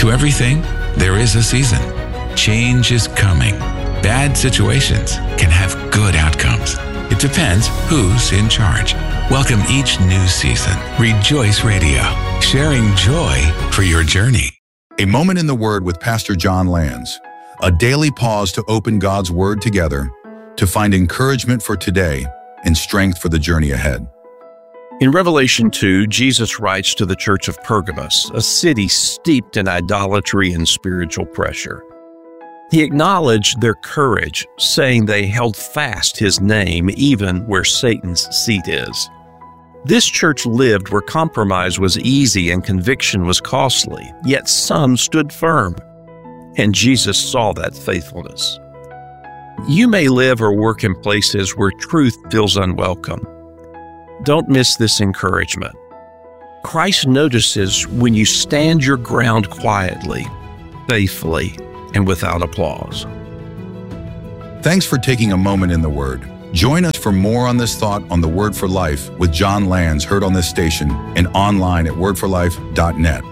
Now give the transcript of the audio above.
To everything, there is a season. Change is coming. Bad situations can have good outcomes. It depends who's in charge. Welcome each new season. Rejoice Radio, sharing joy for your journey. A Moment in the Word with Pastor John Lands. A daily pause to open God's Word together to find encouragement for today and strength for the journey ahead. In Revelation 2, Jesus writes to the church of Pergamos, a city steeped in idolatry and spiritual pressure. He acknowledged their courage, saying they held fast his name even where Satan's seat is. This church lived where compromise was easy and conviction was costly, yet some stood firm, and Jesus saw that faithfulness. You may live or work in places where truth feels unwelcome. Don't miss this encouragement. Christ notices when you stand your ground quietly, faithfully, and without applause. Thanks for taking a moment in the Word. Join us for more on this thought on the Word for Life with John Lands, heard on this station and online at wordforlife.net.